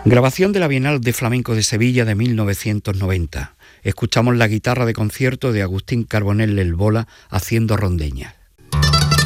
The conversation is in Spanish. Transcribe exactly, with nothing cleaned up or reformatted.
Grabación de la Bienal de Flamenco de Sevilla de mil novecientos noventa. Escuchamos la guitarra de concierto de Agustín Carbonell El Bola haciendo rondeñas.